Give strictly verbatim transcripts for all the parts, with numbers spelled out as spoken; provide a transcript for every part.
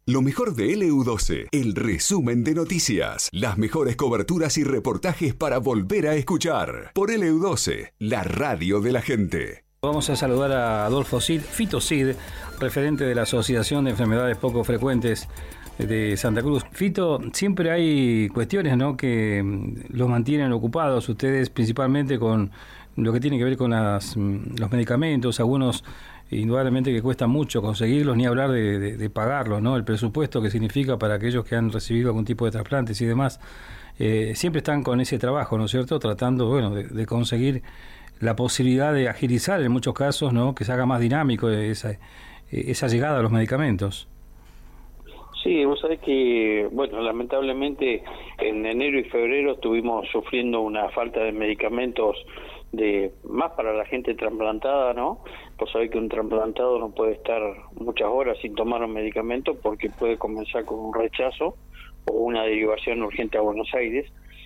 Lo mejor de L U doce, el resumen de noticias, las mejores coberturas y reportajes para volver a escuchar. Por L U doce, la radio de la gente. Vamos a saludar a Adolfo Cid, Fito Cid, referente de la Asociación de Enfermedades Poco Frecuentes de Santa Cruz. Fito, siempre hay cuestiones, ¿no?, que los mantienen ocupados, ustedes principalmente con lo que tiene que ver con las, los medicamentos, algunos indudablemente que cuesta mucho conseguirlos, ni hablar de, de, de pagarlos, ¿no? El presupuesto que significa para aquellos que han recibido algún tipo de trasplantes y demás, eh, siempre están con ese trabajo, ¿no es cierto?, tratando, bueno, de, de conseguir la posibilidad de agilizar en muchos casos, ¿no?, que se haga más dinámico esa, esa llegada a los medicamentos. Sí, vos sabés que, bueno, lamentablemente en enero y febrero estuvimos sufriendo una falta de medicamentos de más para la gente trasplantada, ¿no? Vos sabés que un trasplantado no puede estar muchas horas sin tomar un medicamento porque puede comenzar con un rechazo o una derivación urgente a Buenos Aires.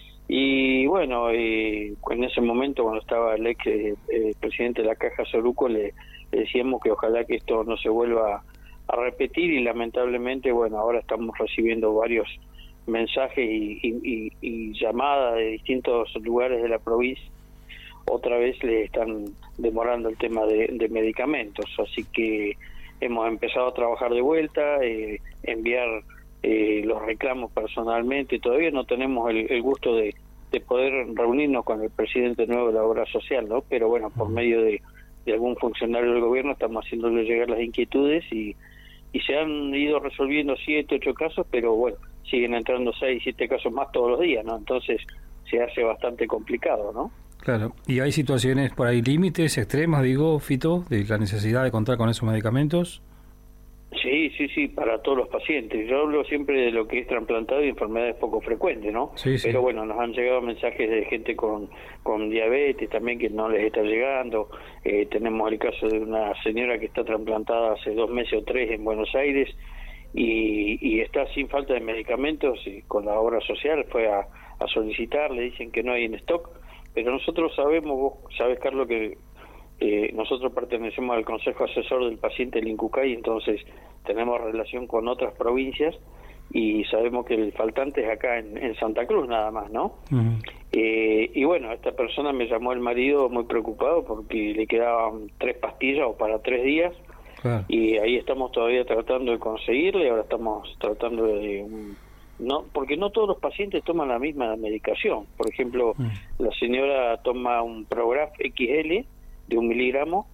Y bueno, eh, en ese momento cuando estaba el ex eh, presidente de la Caja Soruco le, le decíamos que ojalá que esto no se vuelva a repetir y lamentablemente, bueno, ahora estamos recibiendo varios mensajes y, y, y, y llamadas de distintos lugares de la provincia. Otra vez le están demorando el tema de, de medicamentos, así que hemos empezado a trabajar de vuelta, eh, enviar eh, los reclamos personalmente. Todavía no tenemos el, el gusto de, de poder reunirnos con el presidente nuevo de la Obra Social, ¿no? Pero bueno, por medio de, de algún funcionario del gobierno estamos haciéndole llegar las inquietudes y, y se han ido resolviendo siete, ocho casos, pero bueno, siguen entrando seis, siete casos más todos los días, ¿no? Entonces se hace bastante complicado, ¿no? Claro, y hay situaciones por ahí, límites extremos, digo, Fito, de la necesidad de contar con esos medicamentos. Sí, sí, sí, para todos los pacientes. Yo hablo siempre de lo que es trasplantado y enfermedades poco frecuentes, ¿no? Sí, sí. Pero bueno, nos han llegado mensajes de gente con, con diabetes también que no les está llegando. Eh, tenemos el caso de una señora que está trasplantada hace dos meses o tres en Buenos Aires y, y está sin falta de medicamentos y con la Obra Social fue a, a solicitar, le dicen que no hay en stock. Pero nosotros sabemos, vos sabés, Carlos, que eh, nosotros pertenecemos al Consejo Asesor del Paciente del INCUCAI, entonces tenemos relación con otras provincias y sabemos que el faltante es acá en, en Santa Cruz nada más, ¿no? Uh-huh. Eh, y bueno, esta persona me llamó el marido muy preocupado porque le quedaban tres pastillas o para tres días. Claro. Y ahí estamos todavía tratando de conseguirle, ahora estamos tratando de... Um, no, porque no todos los pacientes toman la misma medicación. Por ejemplo, mm. la señora toma un Prograf X L de un miligramo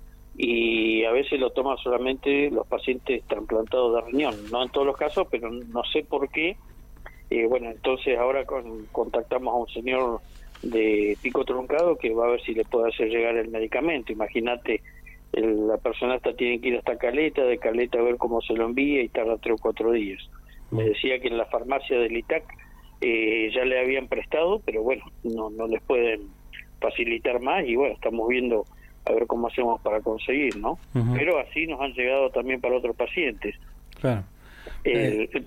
y a veces lo toman solamente los pacientes trasplantados de riñón, no en todos los casos, pero no sé por qué. Eh, bueno, entonces ahora con, contactamos a un señor de Pico Truncado que va a ver si le puede hacer llegar el medicamento. Imagínate, el, la persona esta tiene que ir hasta Caleta, de Caleta a ver cómo se lo envía y tarda tres o cuatro días. Me decía que en la farmacia del I T A C eh, ya le habían prestado, pero bueno, no no les pueden facilitar más y bueno, estamos viendo a ver cómo hacemos para conseguir, ¿no? Uh-huh. Pero así nos han llegado también para otros pacientes. Claro. El, Eh.